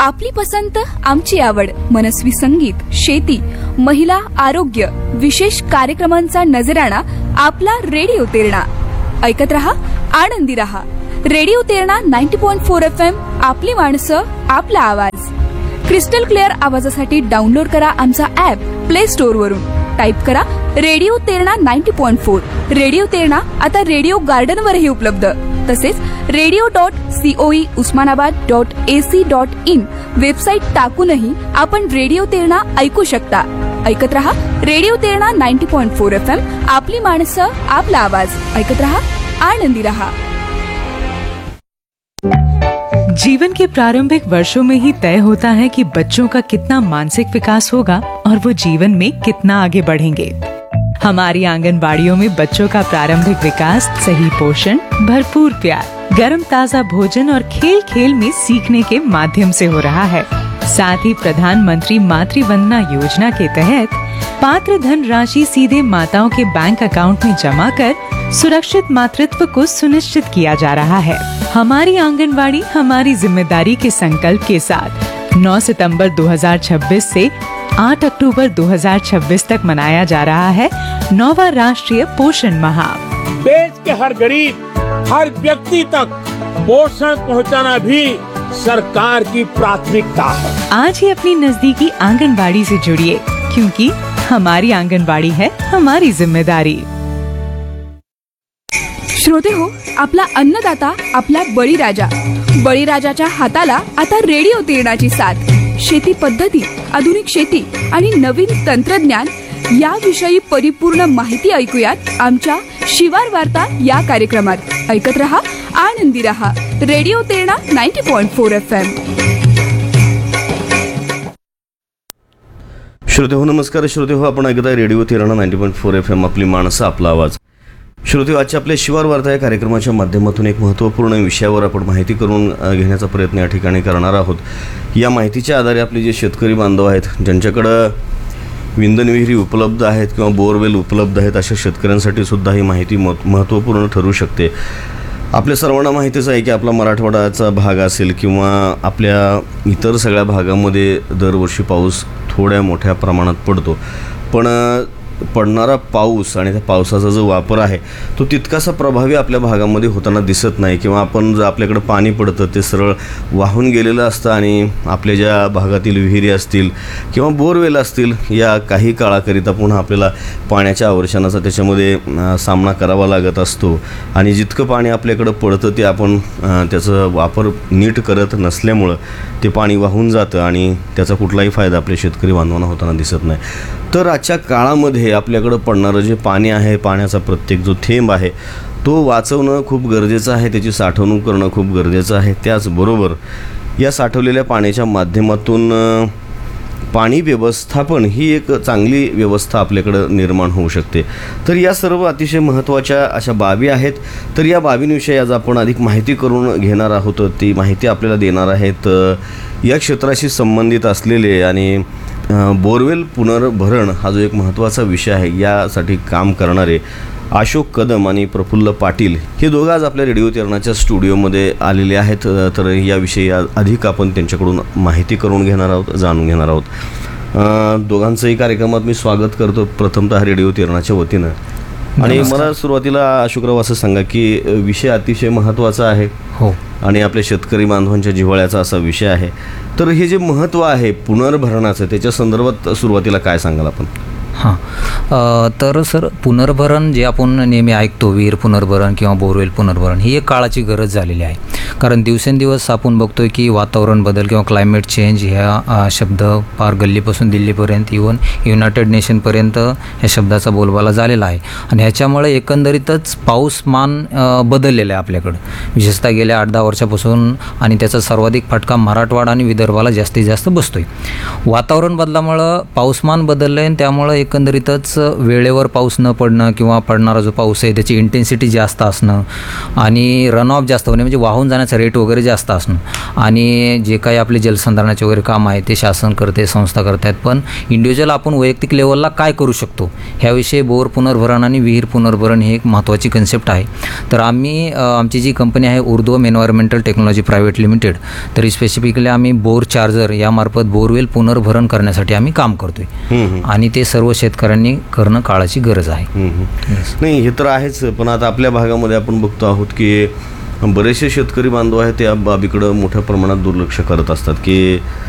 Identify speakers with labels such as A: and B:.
A: आपली पसंत आमची आवड, मनस्वी संगीत, शेती, महिला, आरोग्य, विशेष कार्यक्रमांचा नजराणा आपला रेडिओ तेरणा. ऐकत रहा, आनंदी रहा. Radio Terna 90.4 FM. आपली माणसं, आपला आवाज. क्रिस्टल क्लिअर आवाजासाठी डाउनलोड करा आमचा ऍप प्ले स्टोअर वरून. टाईप करा रेडिओ तेरणा 90.4. रेडिओ तेरणा आता रेडिओ गार्डन वरही उपलब्ध. तसेच radio.coe usmanabad.ac.in वेबसाईट टाकूनही आपण रेडिओ तेरणा ऐकू शकता. ऐकत रहा रेडिओ तेरणा 90.4 FM. आपली माणसं, आपला आवाज. ऐकत रहा, आनंदी रहा.
B: जीवन के प्रारंभिक वर्षों में ही तय होता है कि बच्चों का कितना मानसिक विकास होगा और वो जीवन में कितना आगे बढ़ेंगे. हमारी आंगनबाड़ियों में बच्चों का प्रारंभिक विकास सही पोषण, भरपूर प्यार, गर्म ताजा भोजन और खेल खेल में सीखने के माध्यम से हो रहा है. साथ ही प्रधानमंत्री मातृ वंदना योजना के तहत पात्र धन राशि सीधे माताओं के बैंक अकाउंट में जमा कर सुरक्षित मातृत्व को सुनिश्चित किया जा रहा है. हमारी आंगनबाड़ी हमारी जिम्मेदारी के संकल्प के साथ 9 सितंबर 2026 से 8 अक्टूबर 2026 तक मनाया जा रहा है 9वां राष्ट्रीय पोषण माह.
C: देश के हर गरीब, हर व्यक्ति तक पोषण पहुंचाना भी सरकार की प्राथमिकता है.
B: आज ही अपनी नजदीकी आंगनबाड़ी से जुड़िए, क्योंकि हमारी आंगनबाड़ी है हमारी जिम्मेदारी.
A: श्रोते हो, आपला अन्नदाता आपला बळीराजा. बळीराजाच्या हाताला आता रेडिओ तेरणाची साथ. शेती पद्धती, आधुनिक शेती आणि नवीन तंत्रज्ञान याविषयी परिपूर्ण माहिती ऐकूयात आमच्या शिवार वार्ता या कार्यक्रमात. ऐकत रहा, आनंदी रहा. Radio Terna 90.4 FM.
D: श्रोते हो, नमस्कार श्रोते हो, आपण ऐकताय रेडिओ तेरणा 90.4 FM. आपली माणसं, आपला आवाज. श्रोते, आजच्या आपल्या शिवार वार्ता या कार्यक्रमाच्या माध्यमातून एक महत्त्वपूर्ण विषयावर आपण माहिती करून घेण्याचा प्रयत्न या ठिकाणी करणार आहोत. या माहितीच्या आधारे आपले जे शेतकरी बांधव आहेत, ज्यांच्याकडं विंधन विहिरी उपलब्ध आहेत किंवा बोरवेल उपलब्ध आहेत, अशा शेतकऱ्यांसाठी सुद्धा ही माहिती महत्त्वपूर्ण ठरू शकते. आपल्या सर्वांना माहितीच आहे की आपला मराठवाड्याचा भाग असेल किंवा आपल्या इतर सगळ्या भागामध्ये दरवर्षी पाऊस थोड्या मोठ्या प्रमाणात पडतो. पण पडणारा पाऊस आणि त्या पावसाचा जो वापर आहे तो तितकासा प्रभावी आपल्या भागामध्ये होताना दिसत नाही. किंवा आपण जर आपल्याकडं पाणी पडतं ते सरळ वाहून गेलेलं असतं आणि आपल्या ज्या भागातील विहिरी असतील किंवा बोरवेल असतील, या काही काळाकरिता पुन्हा आपल्याला पाण्याच्या आवर्षणाचा त्याच्यामध्ये सामना करावा लागत असतो. आणि जितकं पाणी आपल्याकडं पडतं ते आपण त्याचा वापर नीट करत नसल्यामुळं ते पाणी वाहून जातं आणि त्याचा कुठलाही फायदा आपल्या शेतकरी बांधवांना होताना दिसत नाही. तर आजच्या काळामध्ये आपल्याकडं पडणारं जे पाणी आहे, पाण्याचा प्रत्येक जो थेंब आहे तो वाचवणं खूप गरजेचं आहे, त्याची साठवणूक करणं खूप गरजेचं आहे. त्याचबरोबर या साठवलेल्या पाण्याच्या माध्यमातून पाणी व्यवस्थापन ही एक चांगली व्यवस्था आपल्याकडं निर्माण होऊ शकते. तर या सर्व अतिशय महत्त्वाच्या अशा बाबी आहेत. तर या बाबींविषयी आज आपण अधिक माहिती करून घेणार आहोत. ती माहिती आपल्याला देणार आहेत या क्षेत्राशी संबंधित असलेले आणि बोरवेल पुनर्भरण हा जो एक महत्त्वाचा विषय आहे यासाठी काम करणारे अशोक कदम आणि प्रफुल्ल पाटील हे दोघं आज आपल्या रेडिओ तेरणाच्या स्टुडिओमध्ये आलेले आहेत. तर याविषयी अधिक आपण त्यांच्याकडून माहिती करून घेणार आहोत, जाणून घेणार आहोत. दोघांचंही कार्यक्रमात मी स्वागत करतो प्रथमतः रेडिओ तेरणाच्या वतीनं. आणि मला सुरुवातीला अशोकराव असं सांगा की विषय अतिशय महत्त्वाचा आहे
E: हो
D: आणि आपल्या शेतकरी बांधवांच्या जिव्हाळ्याचा असा विषय आहे. तर हे जे महत्त्व आहे पुनर्भरणाचं, त्याच्या संदर्भात सुरुवातीला काय सांगाल आपण?
E: हां, तर सर, पुनर्भरण जे आपण नेहमी ऐकतो, विहीर पुनर्भरण किंवा बोरवेल पुनर्भरण, ही एक काळाची गरज झालेली आहे. कारण दिवसेंदिवस आपण बघतोय की वातावरण बदल किंवा क्लायमेट चेंज ह्या शब्द फार गल्लीपासून दिल्लीपर्यंत, इव्हन युनायटेड नेशनपर्यंत ह्या शब्दाचा बोलबाला झालेला आहे. आणि ह्याच्यामुळे एकंदरीतच पाऊसमान बदललेलं आहे आपल्याकडं, विशेषतः गेल्या 8-10 वर्षापासून. आणि त्याचा सर्वाधिक फटका मराठवाडा आणि विदर्भाला जास्तीत जास्त बसतोय. वातावरण बदलामुळं पाऊसमान बदललं आहे आणि त्यामुळं एकंदरीतच वेळेवर पाऊस न पडणं किंवा पडणारा जो पाऊस आहे त्याची इंटेन्सिटी जास्त असणं आणि रन ऑफ जास्त होणे, म्हणजे वाहून जाण्याचा रेट वगैरे जास्त असणं, आणि जे काही आपले जलसंधारणाचे वगैरे काम आहे ते शासन करते, संस्था करतात, पण इंडिव्हिज्युअल आपण वैयक्तिक लेवलला काय करू शकतो ह्याविषयी बोर पुनर्भरण आणि विहीर पुनर्भरण ही एक महत्त्वाची कन्सेप्ट आहे. तर आमची जी कंपनी आहे ऊर्ध्वम एन्व्हायरमेंटल टेक्नॉलॉजी प्रायव्हेट लिमिटेड, तर स्पेसिफिकली आम्ही बोर चार्जर यामार्फत बोरवेल पुनर्भरण करण्यासाठी आम्ही काम करतोय आणि ते सर्व शेतकऱ्यांनी करणं काळाची गरज आहे.
D: नाही हे तर आहेच, पण आता आपल्या भागामध्ये आपण बघतो आहोत की बरेचसे शेतकरी बांधव आहेत त्या बाबीकडं मोठ्या प्रमाणात दुर्लक्ष करत असतात की